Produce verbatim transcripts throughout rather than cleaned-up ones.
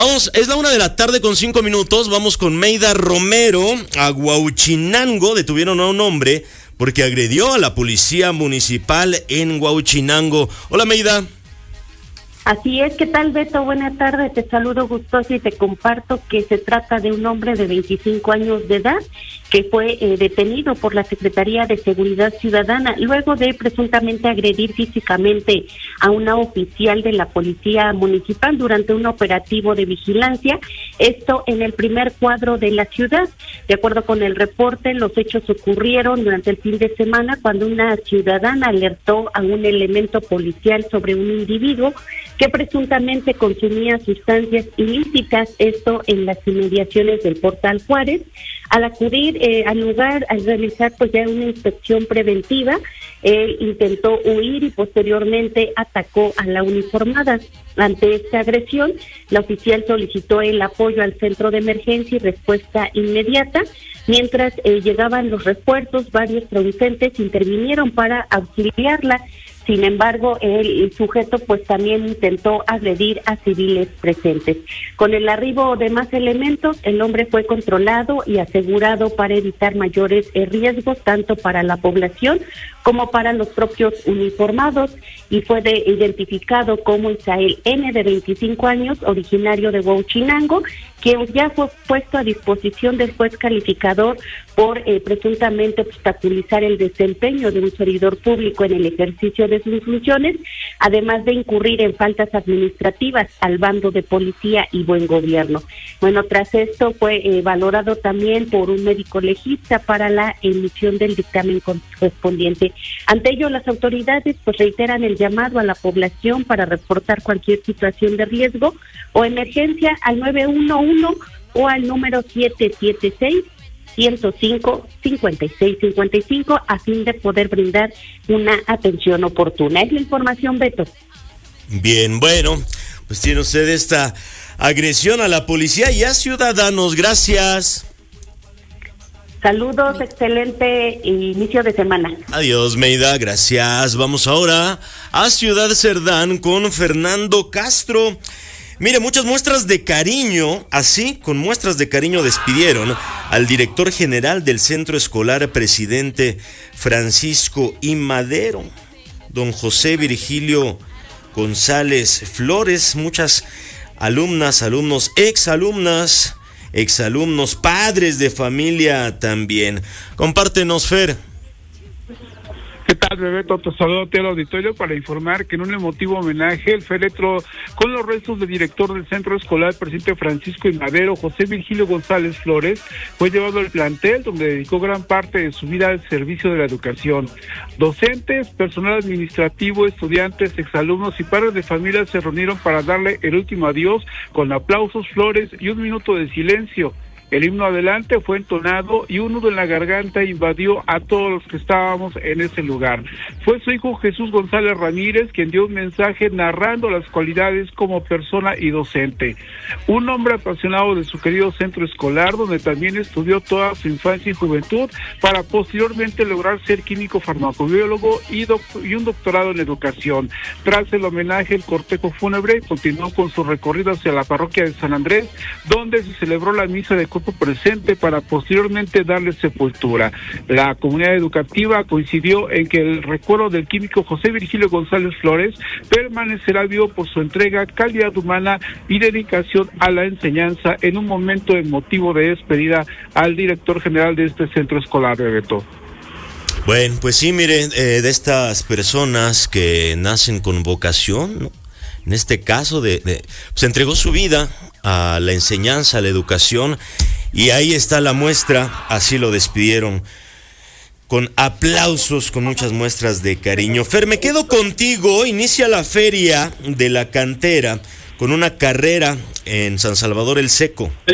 Vamos, es la una de la tarde con cinco minutos. Vamos con Meida Romero. A Huauchinango detuvieron a un hombre porque agredió a la policía municipal en Huauchinango. Hola, Meida. Así es, ¿qué tal, Beto? Buenas tardes, te saludo gustoso y te comparto que se trata de un hombre de veinticinco años de edad que fue eh, detenido por la Secretaría de Seguridad Ciudadana luego de presuntamente agredir físicamente a una oficial de la Policía Municipal durante un operativo de vigilancia, esto en el primer cuadro de la ciudad. De acuerdo con el reporte, los hechos ocurrieron durante el fin de semana cuando una ciudadana alertó a un elemento policial sobre un individuo que presuntamente consumía sustancias ilícitas, esto en las inmediaciones del Portal Juárez. Al acudir eh, al lugar, al realizar pues ya una inspección preventiva, él intentó huir y posteriormente atacó a la uniformada. Ante esta agresión, la oficial solicitó el apoyo al centro de emergencia y respuesta inmediata. Mientras eh, llegaban los refuerzos, varios transeúntes intervinieron para auxiliarla. Sin embargo, el sujeto pues también intentó agredir a civiles presentes. Con el arribo de más elementos, el hombre fue controlado y asegurado para evitar mayores riesgos tanto para la población como para los propios uniformados, y fue de, identificado como Isael N, de veinticinco años, originario de Huauchinango, quien ya fue puesto a disposición del juez calificador por eh, presuntamente obstaculizar el desempeño de un servidor público en el ejercicio de sus funciones, además de incurrir en faltas administrativas al bando de policía y buen gobierno. Bueno, tras esto fue eh, valorado también por un médico legista para la emisión del dictamen correspondiente. Ante ello, las autoridades pues reiteran el llamado a la población para reportar cualquier situación de riesgo o emergencia al nueve uno uno o al número siete siete seis, uno cero cinco, cinco seis cinco cinco a fin de poder brindar una atención oportuna. Es la información, Beto. Bien, bueno, pues tiene usted esta agresión a la policía y a ciudadanos. Gracias. Saludos, excelente inicio de semana. Adiós, Meida, gracias. Vamos ahora a Ciudad Cerdán con Fernando Castro. Mire, muchas muestras de cariño, así, con muestras de cariño despidieron al director general del Centro Escolar Presidente Francisco I. Madero, don José Virgilio González Flores. Muchas alumnas, alumnos, exalumnas, exalumnos, padres de familia también. Compártenos, Fer. ¿Qué tal, Bebeto? Te saludo al auditorio para informar que en un emotivo homenaje, el féretro con los restos del director del Centro Escolar Presidente Francisco I. Madero, José Virgilio González Flores, fue llevado al plantel donde dedicó gran parte de su vida al servicio de la educación. Docentes, personal administrativo, estudiantes, exalumnos y padres de familia se reunieron para darle el último adiós con aplausos, flores y un minuto de silencio. El himno adelante fue entonado y un nudo en la garganta invadió a todos los que estábamos en ese lugar. Fue su hijo Jesús González Ramírez quien dio un mensaje narrando las cualidades como persona y docente. Un hombre apasionado de su querido centro escolar, donde también estudió toda su infancia y juventud, para posteriormente lograr ser químico farmacobiólogo y, doc- y un doctorado en educación. Tras el homenaje, el cortejo fúnebre continuó con su recorrido hacia la parroquia de San Andrés, donde se celebró la misa de presente para posteriormente darle sepultura. La comunidad educativa coincidió en que el recuerdo del químico José Virgilio González Flores permanecerá vivo por su entrega, calidad humana y dedicación a la enseñanza en un momento emotivo de despedida al director general de este centro escolar, Bebeto. Bueno, pues sí, mire, eh, de estas personas que nacen con vocación, ¿no? En este caso, de, de, pues entregó su vida a la enseñanza, a la educación, y ahí está la muestra. Así lo despidieron, con aplausos, con muchas muestras de cariño. Fer, me quedo contigo. Inicia la feria de la cantera con una carrera en San Salvador el Seco.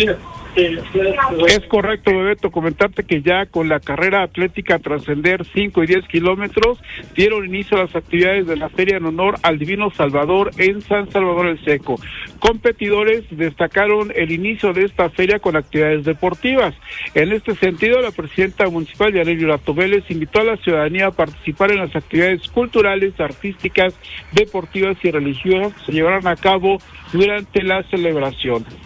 Es correcto, Bebeto, comentarte que ya con la carrera atlética Trascender cinco y diez kilómetros dieron inicio a las actividades de la feria en honor al Divino Salvador en San Salvador el Seco. Competidores destacaron el inicio de esta feria con actividades deportivas. En este sentido, la presidenta municipal, Yaneli Orato Vélez, invitó a la ciudadanía a participar en las actividades culturales, artísticas, deportivas y religiosas que se llevarán a cabo durante la celebración.